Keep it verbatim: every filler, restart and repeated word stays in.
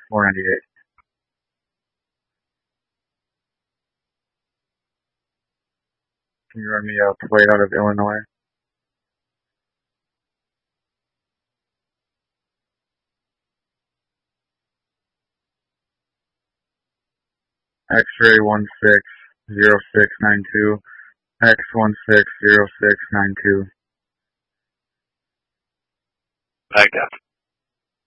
four ninety-eight. Can you run me a plate out of Illinois? X-ray one six zero six nine two. X one six zero six nine two. Baghdad.